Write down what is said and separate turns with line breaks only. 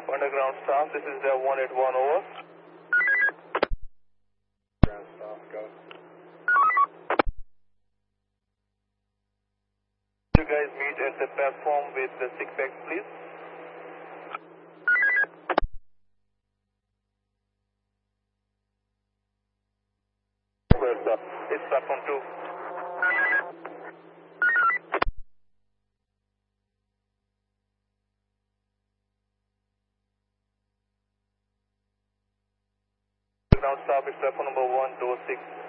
Underground staff, this is the 181 over.
Ground staff, go.
You guys meet at the platform with the sick bags, please. It's platform 2. Underground staff, it's platform number 1, door 6.